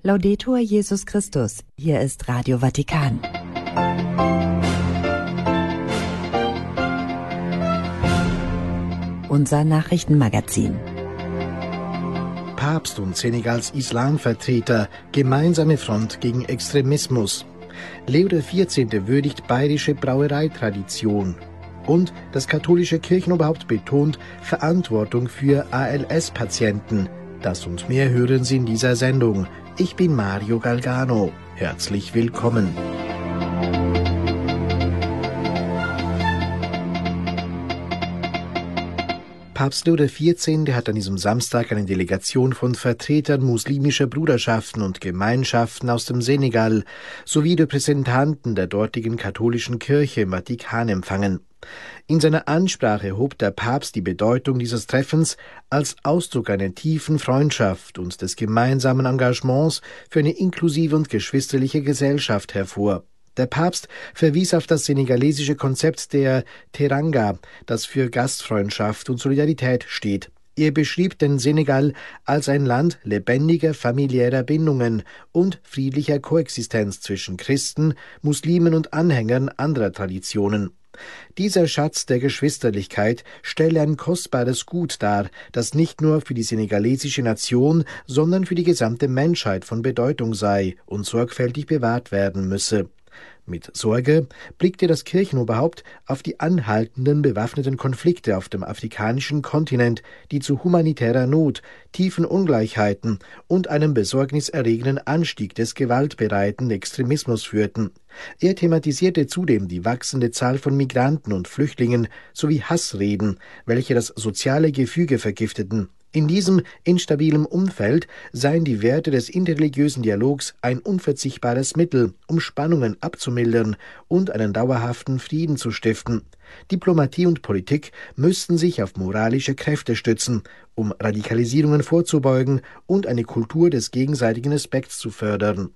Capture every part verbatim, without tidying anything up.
Laudetur Jesus Christus. Hier ist Radio Vatikan. Unser Nachrichtenmagazin. Papst und Senegals Islamvertreter, gemeinsame Front gegen Extremismus. Leo der vierzehnte würdigt bayerische Brauereitradition. Und das katholische Kirchenoberhaupt betont Verantwortung für A L S-Patienten. Das und mehr hören Sie in dieser Sendung. Ich bin Mario Galgano. Herzlich willkommen. Papst Leo der vierzehnte hat an diesem Samstag eine Delegation von Vertretern muslimischer Bruderschaften und Gemeinschaften aus dem Senegal sowie Repräsentanten der dortigen katholischen Kirche im Vatikan empfangen. In seiner Ansprache hob der Papst die Bedeutung dieses Treffens als Ausdruck einer tiefen Freundschaft und des gemeinsamen Engagements für eine inklusive und geschwisterliche Gesellschaft hervor. Der Papst verwies auf das senegalesische Konzept der Teranga, das für Gastfreundschaft und Solidarität steht. Er beschrieb den Senegal als ein Land lebendiger familiärer Bindungen und friedlicher Koexistenz zwischen Christen, Muslimen und Anhängern anderer Traditionen. Dieser Schatz der Geschwisterlichkeit stelle ein kostbares Gut dar, das nicht nur für die senegalesische Nation, sondern für die gesamte Menschheit von Bedeutung sei und sorgfältig bewahrt werden müsse. Mit Sorge blickte das Kirchenoberhaupt auf die anhaltenden bewaffneten Konflikte auf dem afrikanischen Kontinent, die zu humanitärer Not, tiefen Ungleichheiten und einem besorgniserregenden Anstieg des gewaltbereiten Extremismus führten. Er thematisierte zudem die wachsende Zahl von Migranten und Flüchtlingen sowie Hassreden, welche das soziale Gefüge vergifteten. In diesem instabilen Umfeld seien die Werte des interreligiösen Dialogs ein unverzichtbares Mittel, um Spannungen abzumildern und einen dauerhaften Frieden zu stiften. Diplomatie und Politik müssten sich auf moralische Kräfte stützen, um Radikalisierungen vorzubeugen und eine Kultur des gegenseitigen Respekts zu fördern.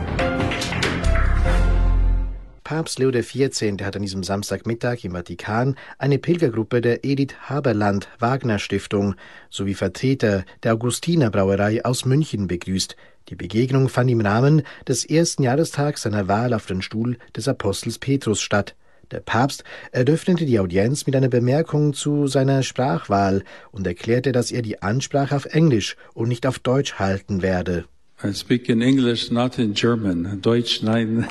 Papst Leo der vierzehnte hat an diesem Samstagmittag im Vatikan eine Pilgergruppe der Edith Haberland Wagner Stiftung sowie Vertreter der Augustiner Brauerei aus München begrüßt. Die Begegnung fand im Rahmen des ersten Jahrestags seiner Wahl auf den Stuhl des Apostels Petrus statt. Der Papst eröffnete die Audienz mit einer Bemerkung zu seiner Sprachwahl und erklärte, dass er die Ansprache auf Englisch und nicht auf Deutsch halten werde. I speak in English, not in German. Deutsch, nein.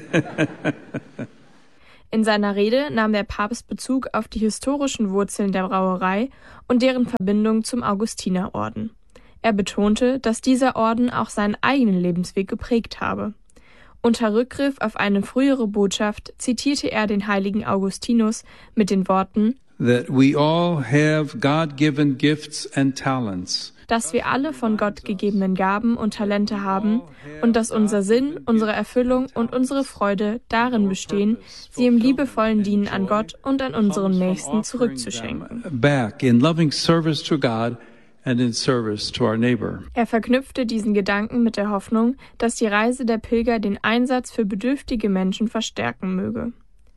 In seiner Rede nahm der Papst Bezug auf die historischen Wurzeln der Brauerei und deren Verbindung zum Augustinerorden. Er betonte, dass dieser Orden auch seinen eigenen Lebensweg geprägt habe. Unter Rückgriff auf eine frühere Botschaft zitierte er den heiligen Augustinus mit den Worten: That we all have God-given gifts and talents. Dass wir alle von Gott gegebenen Gaben und Talente haben und dass unser Sinn, unsere Erfüllung und unsere Freude darin bestehen, sie im liebevollen Dienen an Gott und an unseren Nächsten zurückzuschenken. Back in loving service to God and in service to our neighbor. Er verknüpfte diesen Gedanken mit der Hoffnung, dass die Reise der Pilger den Einsatz für bedürftige Menschen verstärken möge.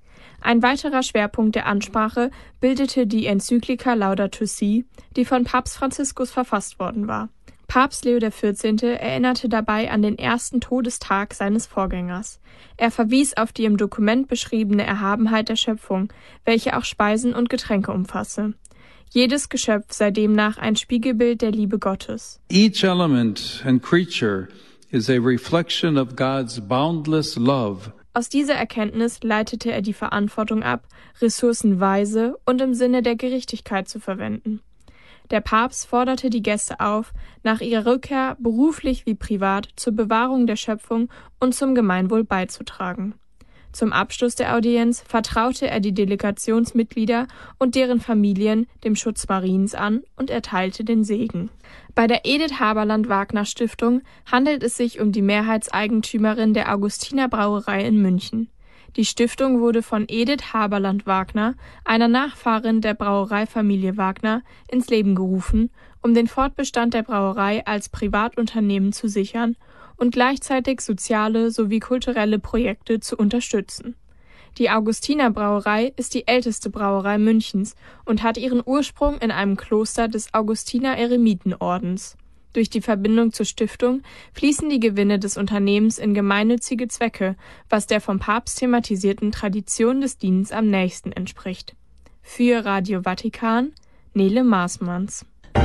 Ein weiterer Schwerpunkt der Ansprache bildete die Enzyklika Laudato Si, die von Papst Franziskus verfasst worden war. Papst Leo der vierzehnte erinnerte dabei an den ersten Todestag seines Vorgängers. Er verwies auf die im Dokument beschriebene Erhabenheit der Schöpfung, welche auch Speisen und Getränke umfasse. Jedes Geschöpf sei demnach ein Spiegelbild der Liebe Gottes. Each element and creature is a reflection of God's boundless love. Aus dieser Erkenntnis leitete er die Verantwortung ab, Ressourcen weise und im Sinne der Gerechtigkeit zu verwenden. Der Papst forderte die Gäste auf, nach ihrer Rückkehr beruflich wie privat zur Bewahrung der Schöpfung und zum Gemeinwohl beizutragen. Zum Abschluss der Audienz vertraute er die Delegationsmitglieder und deren Familien dem Schutz Mariens an und erteilte den Segen. Bei der Edith Haberland Wagner Stiftung handelt es sich um die Mehrheitseigentümerin der Augustiner Brauerei in München. Die Stiftung wurde von Edith Haberland Wagner, einer Nachfahrin der Brauereifamilie Wagner, ins Leben gerufen, um den Fortbestand der Brauerei als Privatunternehmen zu sichern und gleichzeitig soziale sowie kulturelle Projekte zu unterstützen. Die Augustiner Brauerei ist die älteste Brauerei Münchens und hat ihren Ursprung in einem Kloster des Augustiner Eremitenordens. Durch die Verbindung zur Stiftung fließen die Gewinne des Unternehmens in gemeinnützige Zwecke, was der vom Papst thematisierten Tradition des Dienstes am nächsten entspricht. Für Radio Vatikan, Nele Maasmanns.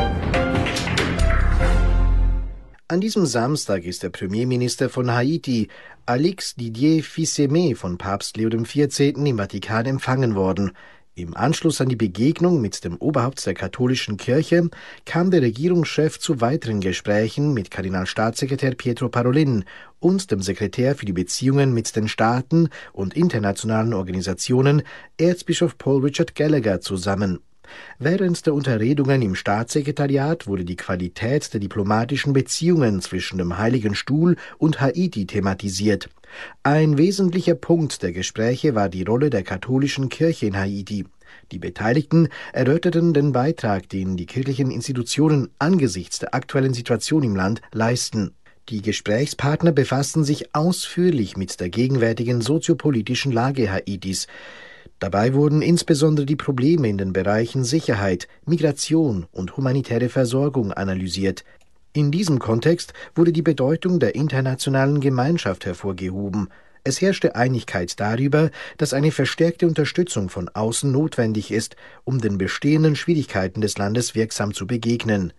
An diesem Samstag ist der Premierminister von Haiti, Alix Didier Fils-Aimé, von Papst Leo der vierzehnten im Vatikan empfangen worden. Im Anschluss an die Begegnung mit dem Oberhaupt der katholischen Kirche kam der Regierungschef zu weiteren Gesprächen mit Kardinalstaatssekretär Pietro Parolin und dem Sekretär für die Beziehungen mit den Staaten und internationalen Organisationen, Erzbischof Paul Richard Gallagher, zusammen. Während der Unterredungen im Staatssekretariat wurde die Qualität der diplomatischen Beziehungen zwischen dem Heiligen Stuhl und Haiti thematisiert. Ein wesentlicher Punkt der Gespräche war die Rolle der katholischen Kirche in Haiti. Die Beteiligten erörterten den Beitrag, den die kirchlichen Institutionen angesichts der aktuellen Situation im Land leisten. Die Gesprächspartner befassten sich ausführlich mit der gegenwärtigen soziopolitischen Lage Haitis. Dabei wurden insbesondere die Probleme in den Bereichen Sicherheit, Migration und humanitäre Versorgung analysiert. In diesem Kontext wurde die Bedeutung der internationalen Gemeinschaft hervorgehoben. Es herrschte Einigkeit darüber, dass eine verstärkte Unterstützung von außen notwendig ist, um den bestehenden Schwierigkeiten des Landes wirksam zu begegnen.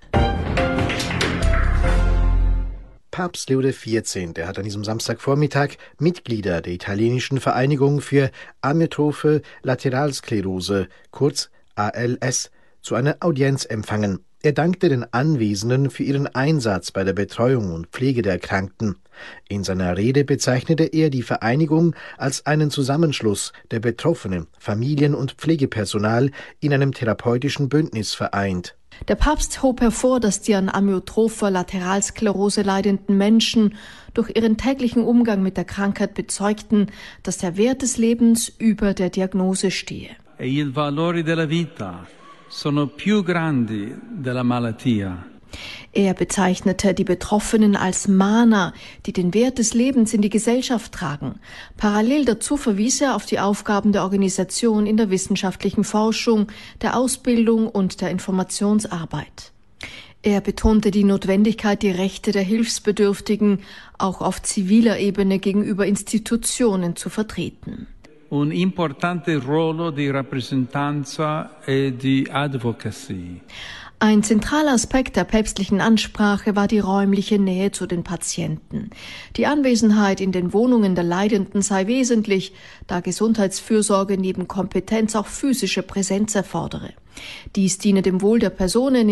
Papst Leo der vierzehnte hat an diesem Samstagvormittag Mitglieder der italienischen Vereinigung für Amyotrophe Lateralsklerose, kurz A L S, zu einer Audienz empfangen. Er dankte den Anwesenden für ihren Einsatz bei der Betreuung und Pflege der Erkrankten. In seiner Rede bezeichnete er die Vereinigung als einen Zusammenschluss der Betroffenen, Familien und Pflegepersonal in einem therapeutischen Bündnis vereint. Der Papst hob hervor, dass die an amyotropher Lateralsklerose leidenden Menschen durch ihren täglichen Umgang mit der Krankheit bezeugten, dass der Wert des Lebens über der Diagnose stehe. E il valore della vita sono più grandi della malattia. Er bezeichnete die Betroffenen als Mahner, die den Wert des Lebens in die Gesellschaft tragen. Parallel dazu verwies er auf die Aufgaben der Organisation in der wissenschaftlichen Forschung, der Ausbildung und der Informationsarbeit. Er betonte die Notwendigkeit, die Rechte der Hilfsbedürftigen auch auf ziviler Ebene gegenüber Institutionen zu vertreten. Un importante ruolo di rappresentanza e di advocacy. Ein zentraler Aspekt der päpstlichen Ansprache war die räumliche Nähe zu den Patienten. Die Anwesenheit in den Wohnungen der Leidenden sei wesentlich, da Gesundheitsfürsorge neben Kompetenz auch physische Präsenz erfordere. Dies diene dem Wohl der Personen